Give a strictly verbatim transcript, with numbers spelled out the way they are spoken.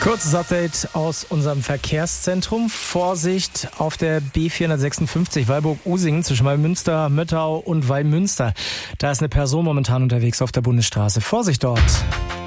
Kurzes Update aus unserem Verkehrszentrum. Vorsicht auf der B vierhundertsechsundfünfzig Weilburg-Usingen zwischen Weilmünster, Möttau und Weilmünster. Da ist eine Person momentan unterwegs auf der Bundesstraße. Vorsicht dort!